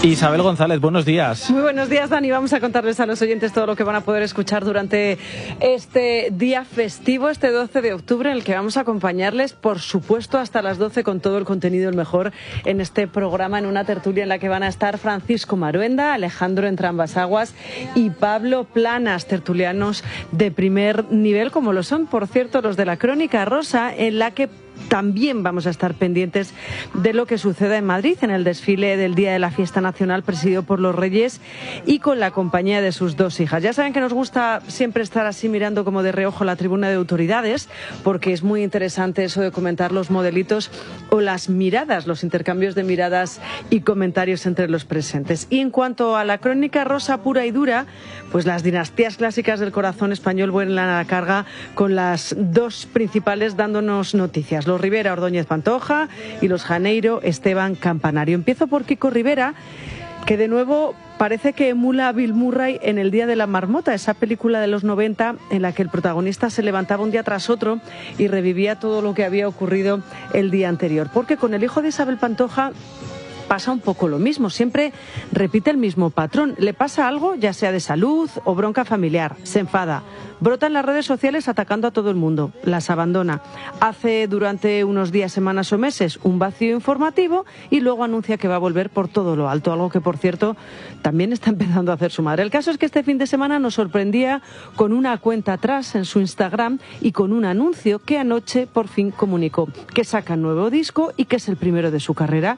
Isabel González, buenos días. Muy buenos días, Dani. Vamos a contarles a los oyentes todo lo que van a poder escuchar durante este día festivo, este 12 de octubre, en el que vamos a acompañarles, por supuesto, hasta las 12 con todo el contenido, el mejor, en este programa, en una tertulia en la que van a estar Francisco Maruenda, Alejandro Entrambas-Aguas y Pablo Planas, tertulianos de primer nivel, como lo son, por cierto, los de la Crónica Rosa, en la que también vamos a estar pendientes de lo que suceda en Madrid en el desfile del Día de la Fiesta Nacional presidido por los Reyes y con la compañía de sus dos hijas. Ya saben que nos gusta siempre estar así mirando como de reojo la tribuna de autoridades, porque es muy interesante eso de comentar los modelitos o las miradas, los intercambios de miradas y comentarios entre los presentes. Y en cuanto a la Crónica Rosa pura y dura, pues las dinastías clásicas del corazón español vuelan a la carga con las dos principales dándonos noticias. Los Rivera, Ordóñez Pantoja, y los Janeiro, Esteban Campanario. Empiezo por Kiko Rivera, que de nuevo parece que emula a Bill Murray en El Día de la Marmota, esa película de los 90 en la que el protagonista se levantaba un día tras otro y revivía todo lo que había ocurrido el día anterior. Porque con el hijo de Isabel Pantoja pasa un poco lo mismo, siempre repite el mismo patrón. Le pasa algo, ya sea de salud o bronca familiar, se enfada, brota en las redes sociales atacando a todo el mundo, las abandona, hace durante unos días, semanas o meses un vacío informativo y luego anuncia que va a volver por todo lo alto, algo que, por cierto, también está empezando a hacer su madre. El caso es que este fin de semana nos sorprendía con una cuenta atrás en su Instagram y con un anuncio que anoche por fin comunicó que saca un nuevo disco y que es el primero de su carrera.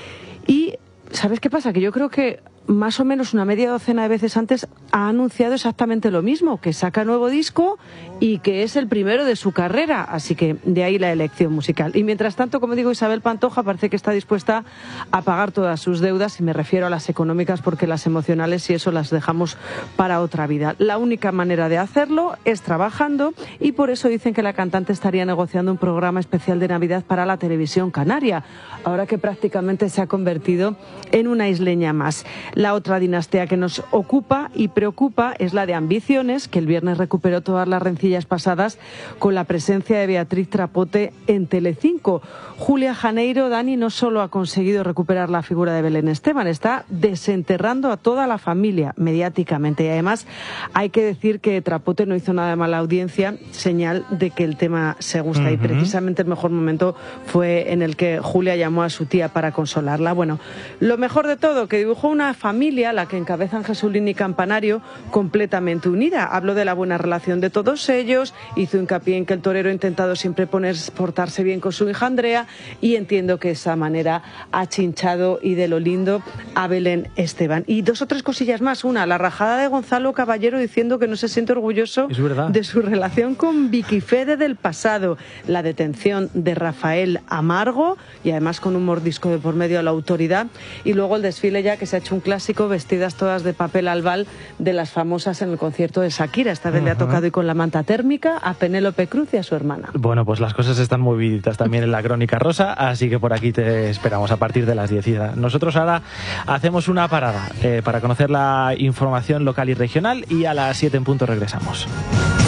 Y ¿sabes qué pasa? Que yo creo que más o menos una media docena de veces antes ha anunciado exactamente lo mismo, que saca nuevo disco y que es el primero de su carrera, así que de ahí la elección musical. Y mientras tanto, como digo, Isabel Pantoja parece que está dispuesta a pagar todas sus deudas, y me refiero a las económicas porque las emocionales y eso las dejamos para otra vida. La única manera de hacerlo es trabajando y por eso dicen que la cantante estaría negociando un programa especial de Navidad para la televisión canaria, ahora que prácticamente se ha convertido en una isleña más. La otra dinastía que nos ocupa y preocupa es la de Ambiciones, que el viernes recuperó todas las rencillas pasadas con la presencia de Beatriz Trapote en Telecinco. Julia Janeiro, Dani, no solo ha conseguido recuperar la figura de Belén Esteban, está desenterrando a toda la familia mediáticamente. Y además hay que decir que Trapote no hizo nada de mala audiencia, señal de que el tema se gusta. Y precisamente el mejor momento fue en el que Julia llamó a su tía para consolarla. Bueno, lo mejor de todo, que dibujó una familia, la que encabezan Jesulín y Campanario, completamente unida. Habló de la buena relación de todos ellos, hizo hincapié en que el torero ha intentado siempre portarse bien con su hija Andrea, y entiendo que de esa manera ha chinchado y de lo lindo a Belén Esteban. Y dos o tres cosillas más. Una, la rajada de Gonzalo Caballero diciendo que no se siente orgulloso de su relación con Vicky Fede del pasado, la detención de Rafael Amargo y además con un mordisco de por medio a la autoridad, y luego el desfile ya que se ha hecho un clásico, vestidas todas de papel albal, de las famosas en el concierto de Shakira. Esta vez le ha tocado ir con la manta térmica a Penélope Cruz y a su hermana. Bueno, pues las cosas están moviditas también en la Crónica Rosa, así que por aquí te esperamos a partir de las 10. Nosotros ahora hacemos una parada para conocer la información local y regional y a las 7 en punto regresamos.